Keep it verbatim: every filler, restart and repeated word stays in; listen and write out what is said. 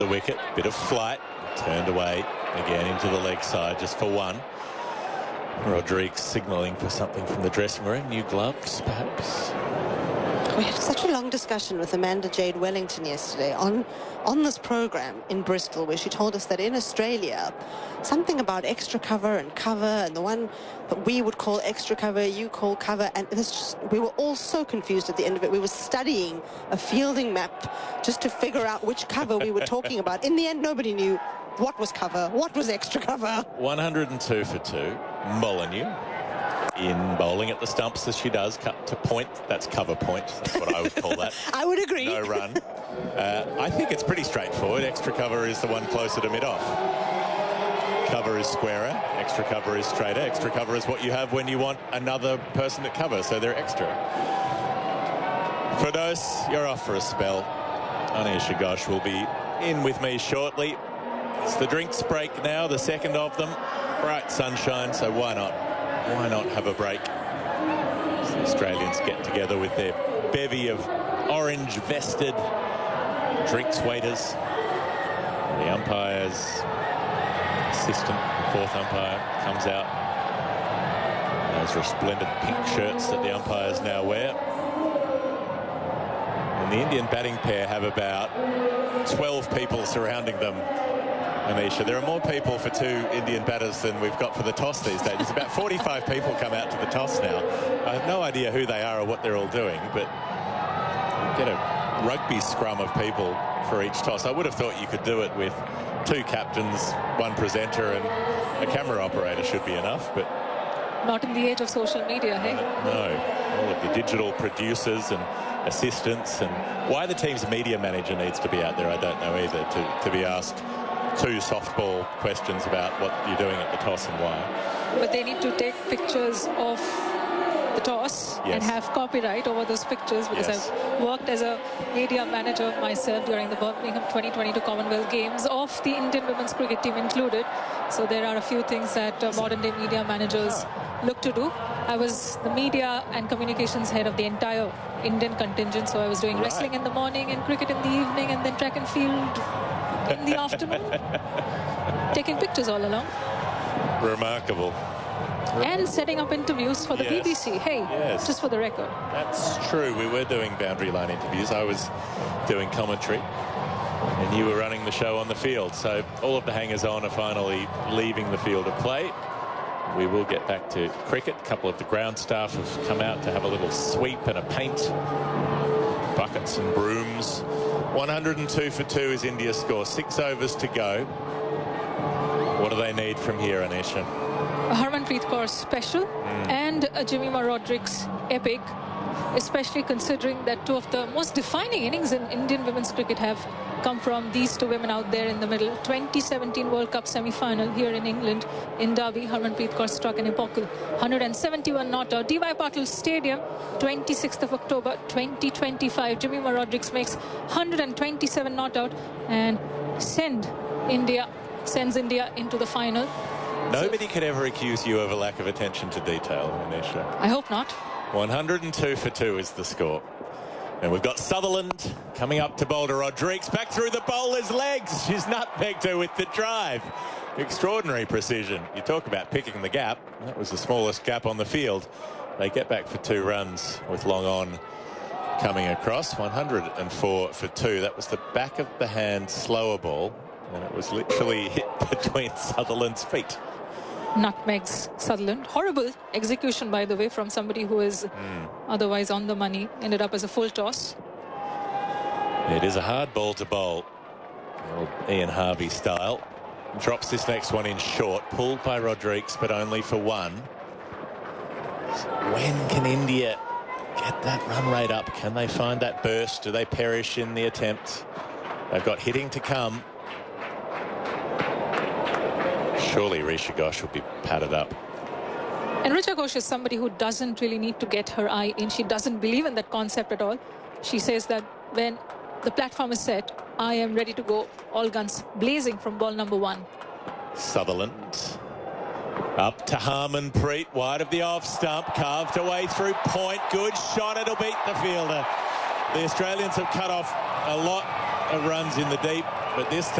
the wicket, bit of flight, turned away again into the leg side just for one. Rodrigues signalling for something from the dressing room. New gloves, perhaps. We had such a long discussion with Amanda Jade Wellington yesterday on, on this program in Bristol, where she told us that in Australia, something about extra cover and cover, and the one that we would call extra cover, you call cover, and it was just, we were all so confused at the end of it. We were studying a fielding map just to figure out which cover we were talking about. In the end, nobody knew what was cover, what was extra cover. one hundred and two for two. Molyneux in bowling at the stumps as she does, cut to point. That's cover point. That's what I would call that. I would agree. No run. Uh, I think it's pretty straightforward. Extra cover is the one closer to mid-off. Cover is squarer. Extra cover is straighter. Extra cover is what you have when you want another person to cover, so they're extra. Firdaus, you're off for a spell. Anisha Ghosh will be in with me shortly. It's the drinks break now, the second of them. Bright sunshine, so why not? Why not have a break? As the Australians get together with their bevy of orange-vested drinks waiters. The umpires, assistant, the fourth umpire, comes out. Those resplendent pink shirts that the umpires now wear. And the Indian batting pair have about twelve people surrounding them. Anisha, there are more people for two Indian batters than we've got for the toss these days. There's about forty-five people come out to the toss now. I have no idea who they are or what they're all doing, but you get a rugby scrum of people for each toss. I would have thought you could do it with two captains, one presenter, and a camera operator should be enough, but not in the age of social media, hey? No. All of the digital producers and assistants, and why the team's media manager needs to be out there, I don't know either, to, to be asked two softball questions about what you're doing at the toss and why. But they need to take pictures of the toss, yes, and have copyright over those pictures, because yes, I've worked as a media manager myself during the Birmingham twenty twenty-two Commonwealth Games, of the Indian women's cricket team included. So there are a few things that uh, modern day media managers look to do. I was the media and communications head of the entire Indian contingent, so I was doing right. wrestling in the morning and cricket in the evening, and then track and field in the afternoon, taking pictures all along. Remarkable. And setting up interviews for the yes. B B C. Hey, yes. just for the record. That's true. We were doing boundary line interviews. I was doing commentary, and you were running the show on the field. So all of the hangers-on are finally leaving the field of play. We will get back to cricket. A couple of the ground staff have come out to have a little sweep and a paint. Buckets and brooms. one hundred and two for two is India's score. Six overs to go. What do they need from here, Anisha? A Harmanpreet Kaur special mm. and a Jemimah Rodrigues epic, especially considering that two of the most defining innings in Indian women's cricket have come from these two women out there in the middle. twenty seventeen World Cup semi-final here in England in Derby. Harmanpreet Kaur struck an epochal one hundred seventy-one not out. D Y Patil Stadium, twenty-sixth of October twenty twenty-five. Jemimah Rodrigues makes one hundred twenty-seven not out and send India, sends India into the final. Nobody could ever accuse you of a lack of attention to detail, Anisha. I hope not. one hundred and two for two is the score. And we've got Sutherland coming up to bowl to Rodrigues. Back through the bowler's legs. She's nutmegged her with the drive. Extraordinary precision. You talk about picking the gap. That was the smallest gap on the field. They get back for two runs with long on coming across. one hundred and four for two. That was the back of the hand slower ball. And it was literally hit between Sutherland's feet. Nutmegs Sutherland. Horrible execution, by the way, from somebody who is mm. otherwise on the money. Ended up as a full toss. It is a hard ball to bowl. Old Ian Harvey style. Drops this next one in short. Pulled by Rodrigues, but only for one. So when can India get that run rate up? Can they find that burst? Do they perish in the attempt? They've got hitting to come. Surely Risha Ghosh will be padded up. And Risha Ghosh is somebody who doesn't really need to get her eye in. She doesn't believe in that concept at all. She says that when the platform is set, I am ready to go all guns blazing from ball number one. Sutherland up to Harmanpreet, wide of the off stump, carved away through point. Good shot, it'll beat the fielder. The Australians have cut off a lot of runs in the deep. but this